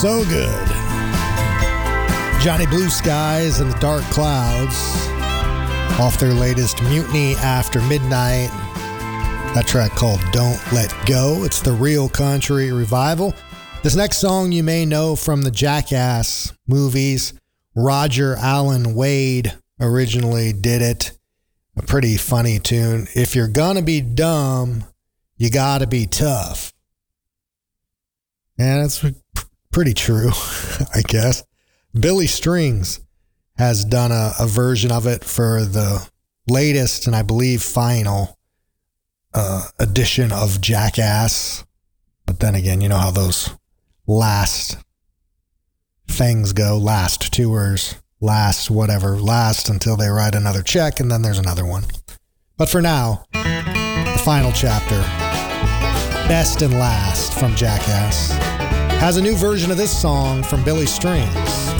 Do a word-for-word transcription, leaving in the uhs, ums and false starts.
So good. Johnny Blue Skies and the Dark Clouds off their latest Mutiny After Midnight. That track called Don't Let Go. It's the Real Country Revival. This next song you may know from the Jackass movies. Roger Allen Wade originally did it. A pretty funny tune. If you're gonna be dumb, you gotta be tough. And that's pretty true, I guess. Billy Strings has done a, a version of it for the latest and I believe final uh, edition of Jackass. But then again, you know how those last things go, last tours, last whatever, last until they write another check and then there's another one. But for now, the final chapter, Best and Last from Jackass, has a new version of this song from Billy Strings.